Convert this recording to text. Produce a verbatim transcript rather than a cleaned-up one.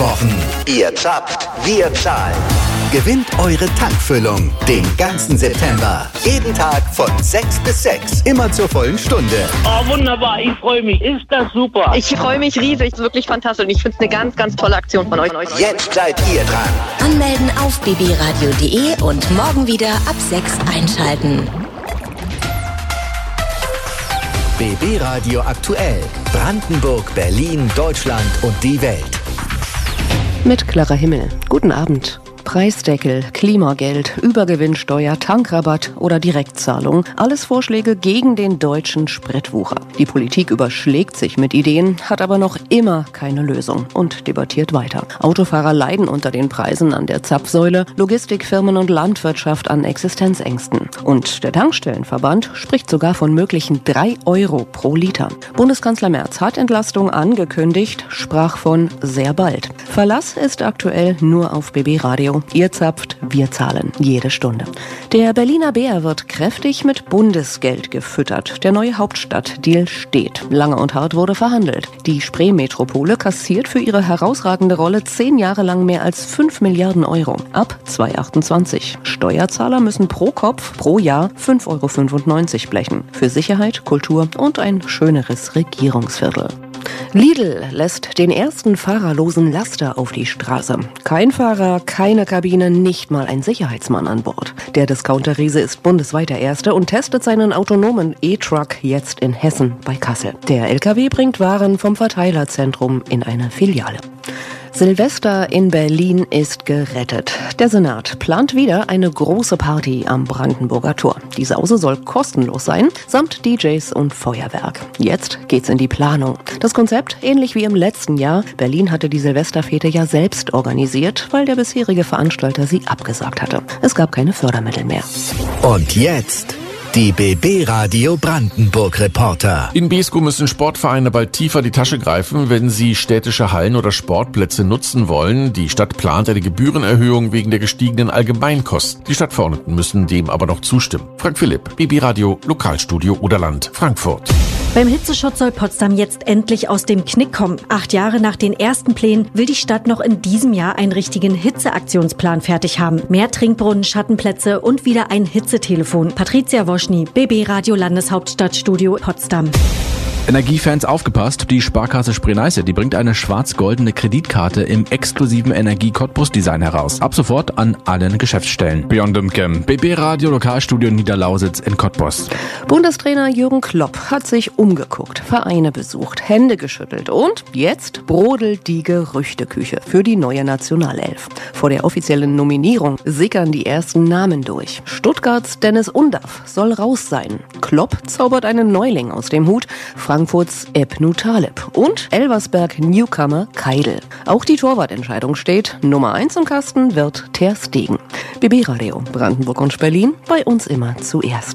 Wochen. Ihr zapft, wir zahlen. Gewinnt eure Tankfüllung den ganzen September. Jeden Tag von sechs bis sechs. Immer zur vollen Stunde. Oh, wunderbar. Ich freue mich. Ist das super. Ich freue mich riesig. Wirklich fantastisch. Und ich finde es eine ganz, ganz tolle Aktion von euch. Jetzt seid ihr dran. Anmelden auf b b radio punkt d e und morgen wieder ab sechs einschalten. B B Radio aktuell. Brandenburg, Berlin, Deutschland und die Welt. Mit Clara Himmel. Guten Abend. Preisdeckel, Klimageld, Übergewinnsteuer, Tankrabatt oder Direktzahlung. Alles Vorschläge gegen den deutschen Spritwucher. Die Politik überschlägt sich mit Ideen, hat aber noch immer keine Lösung und debattiert weiter. Autofahrer leiden unter den Preisen an der Zapfsäule, Logistikfirmen und Landwirtschaft an Existenzängsten. Und der Tankstellenverband spricht sogar von möglichen drei Euro pro Liter. Bundeskanzler Merz hat Entlastung angekündigt, sprach von sehr bald. Verlass ist aktuell nur auf B B Radio. Ihr zapft, wir zahlen. Jede Stunde. Der Berliner Bär wird kräftig mit Bundesgeld gefüttert. Der neue Hauptstadtdeal steht. Lange und hart wurde verhandelt. Die Spree-Metropole kassiert für ihre herausragende Rolle zehn Jahre lang mehr als fünf Milliarden Euro. Ab zweitausendachtundzwanzig. Steuerzahler müssen pro Kopf pro Jahr fünf Euro fünfundneunzig blechen. Für Sicherheit, Kultur und ein schöneres Regierungsviertel. Lidl lässt den ersten fahrerlosen Laster auf die Straße. Kein Fahrer, keine Kabine, nicht mal ein Sicherheitsmann an Bord. Der Discounter-Riese ist bundesweit der Erste und testet seinen autonomen E-Truck jetzt in Hessen bei Kassel. Der L K W bringt Waren vom Verteilerzentrum in eine Filiale. Silvester in Berlin ist gerettet. Der Senat plant wieder eine große Party am Brandenburger Tor. Die Sause soll kostenlos sein, samt D Js und Feuerwerk. Jetzt geht's in die Planung. Das Konzept ähnlich wie im letzten Jahr. Berlin hatte die Silvesterfete ja selbst organisiert, weil der bisherige Veranstalter sie abgesagt hatte. Es gab keine Fördermittel mehr. Und jetzt die B B Radio Brandenburg Reporter. In Beeskow müssen Sportvereine bald tiefer die Tasche greifen, wenn sie städtische Hallen oder Sportplätze nutzen wollen. Die Stadt plant eine Gebührenerhöhung wegen der gestiegenen Allgemeinkosten. Die Stadtverordneten müssen dem aber noch zustimmen. Frank Philipp, B B Radio, Lokalstudio Oderland, Frankfurt. Beim Hitzeschutz soll Potsdam jetzt endlich aus dem Knick kommen. Acht Jahre nach den ersten Plänen will die Stadt noch in diesem Jahr einen richtigen Hitzeaktionsplan fertig haben. Mehr Trinkbrunnen, Schattenplätze und wieder ein Hitzetelefon. Patricia Woschny, B B Radio Landeshauptstadtstudio Potsdam. Energiefans aufgepasst, die Sparkasse Spree-Neiße, die bringt eine schwarz-goldene Kreditkarte im exklusiven Energie-Cottbus-Design heraus. Ab sofort an allen Geschäftsstellen. Beyond and Cam, B B Radio Lokalstudio Niederlausitz in Cottbus. Bundestrainer Jürgen Klopp hat sich umgeguckt, Vereine besucht, Hände geschüttelt und jetzt brodelt die Gerüchteküche für die neue Nationalelf. Vor der offiziellen Nominierung sickern die ersten Namen durch. Stuttgarts Dennis Undaff soll raus sein. Klopp zaubert einen Neuling aus dem Hut, Frankfurts Ebnu Taleb und Elversberg Newcomer Keidel. Auch die Torwartentscheidung steht. Nummer eins im Kasten wird Ter Stegen. B B Radio Brandenburg und Berlin, bei uns immer zuerst.